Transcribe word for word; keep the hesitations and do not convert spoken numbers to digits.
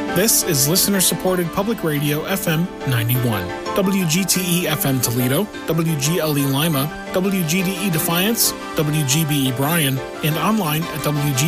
This is listener-supported public radio F M ninety-one. W G T E F M Toledo, W G L E Lima, W G D E Defiance, W G B E Bryan, and online at W G